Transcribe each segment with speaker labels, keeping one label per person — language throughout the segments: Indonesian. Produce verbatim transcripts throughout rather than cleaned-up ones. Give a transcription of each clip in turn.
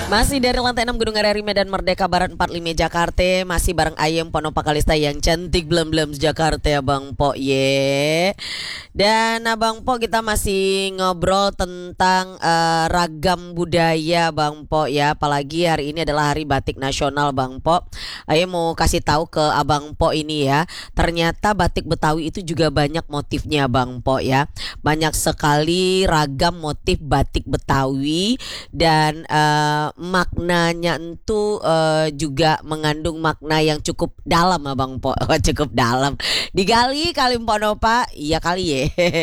Speaker 1: Masih dari lantai enam Gedung R R I Medan Merdeka Barat empat puluh lima Jakarta. Masih bareng Ayem Ponopa Kalista yang cantik belum-belum Jakarta ya Bang Po ye. Dan Abang Po kita masih ngobrol tentang uh, ragam budaya Bang Po ya. Apalagi hari ini adalah Hari Batik Nasional Bang Po. Ayem mau kasih tahu ke Abang Po ini ya. Ternyata batik Betawi itu juga banyak motifnya Bang Po ya. Banyak sekali ragam motif batik Betawi dan uh, maknanya itu uh, juga mengandung makna yang cukup dalam Abang Po. Cukup dalam. Digali kali Ponopa, iya kali ya.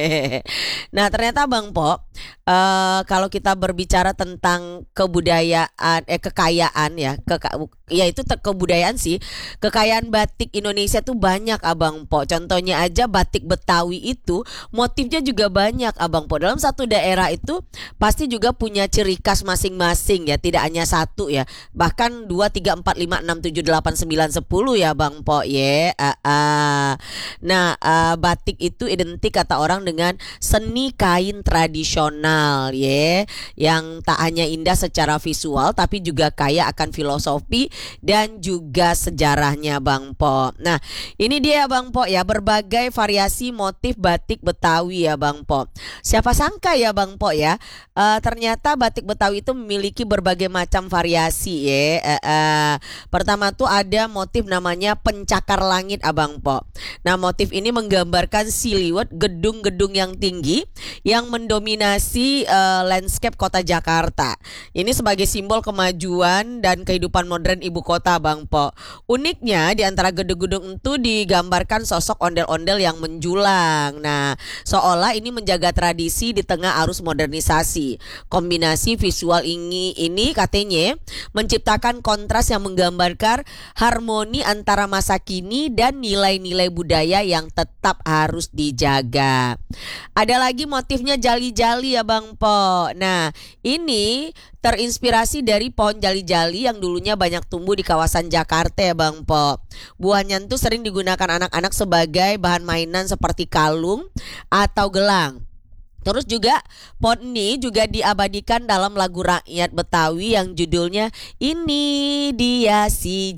Speaker 1: Nah ternyata Bang Po, uh, kalau kita berbicara tentang kebudayaan, eh kekayaan ya, keka, ya itu te- kebudayaan sih, kekayaan batik Indonesia tuh banyak Abang Po. Contohnya aja batik Betawi itu motifnya juga banyak Abang Po. Dalam satu daerah itu pasti juga punya ciri khas masing-masing ya, tidak hanya satu ya, bahkan dua, tiga, empat, lima, enam, tujuh, delapan, sembilan, sepuluh ya Bang Po ya. Uh, uh. Nah uh, batik itu identik kata orang dengan seni kain tradisional ya, yang tak hanya indah secara visual tapi juga kaya akan filosofi dan juga sejarahnya Bang Po. Nah ini dia Bang Po ya, berbagai variasi motif batik Betawi ya Bang Po. Siapa sangka ya Bang Po ya, uh, ternyata batik Betawi itu memiliki berbagai macam variasi ya. Uh, uh, pertama tuh ada motif namanya pencakar langit Abang Po. Nah motif ini menggambarkan siliwet gedung-gedung yang tinggi yang mendominasi uh, landscape kota Jakarta. Ini sebagai simbol kemajuan dan kehidupan modern ibu kota Bang Po. Uniknya di antara gedung-gedung itu digambarkan sosok ondel-ondel yang menjulang. Nah seolah ini menjaga tradisi di tengah arus modernisasi. Kombinasi visual ini, ini katanya menciptakan kontras yang menggambarkan harmoni antara masa kini dan nilai-nilai budaya yang tetap harus dijaga. Ada lagi motifnya jali-jali ya Bang Po. Nah ini terinspirasi dari pohon jali-jali yang dulunya banyak tumbuh di kawasan Jakarta ya Bang Po. Buahnya itu sering digunakan anak-anak sebagai bahan mainan seperti kalung atau gelang. Terus juga pohon ini juga diabadikan dalam lagu rakyat Betawi yang judulnya Ini Dia Si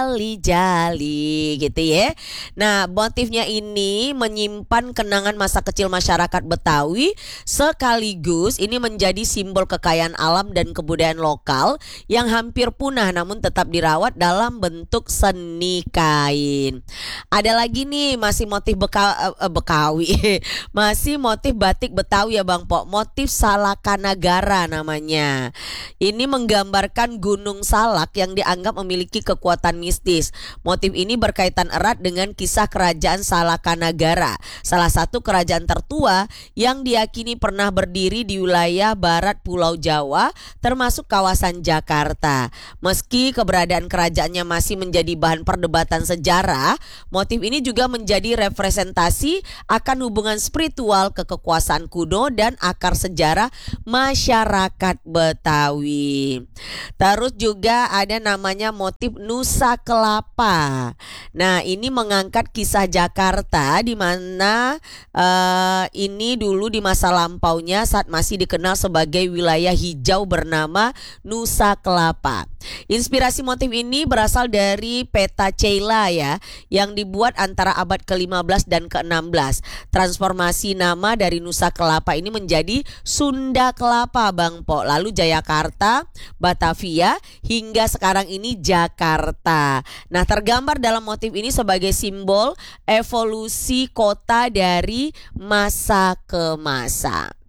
Speaker 1: Jali-Jali gitu ya. Nah motifnya ini menyimpan kenangan masa kecil masyarakat Betawi, sekaligus ini menjadi simbol kekayaan alam dan kebudayaan lokal yang hampir punah namun tetap dirawat dalam bentuk seni kain. Ada lagi nih masih motif beka, eh, Bekawi masih motif batik Betawi ya Bang Po, motif Salakanagara namanya. Ini menggambarkan Gunung Salak yang dianggap memiliki kekuatan mistis. Motif ini berkaitan erat dengan kisah kerajaan Salakanagara, salah satu kerajaan tertua yang diyakini pernah berdiri di wilayah barat Pulau Jawa termasuk kawasan Jakarta. Meski keberadaan kerajaannya masih menjadi bahan perdebatan sejarah, motif ini juga menjadi representasi akan hubungan spiritual ke kekuasaan kuno dan akar sejarah masyarakat Betawi. Terus juga ada namanya motif Nusa Kelapa. Nah ini mengangkat kisah Jakarta di mana uh, ini dulu di masa lampaunya saat masih dikenal sebagai wilayah hijau bernama Nusa Kelapa. Inspirasi motif ini berasal dari peta Ceila ya, yang dibuat antara abad ke lima belas dan ke enam belas. Transformasi nama dari Nusa Kelapa ini menjadi Sunda Kelapa Bang Po, lalu Jayakarta, Batavia, hingga sekarang ini Jakarta. Nah tergambar dalam motif ini sebagai simbol evolusi kota dari masa ke masa.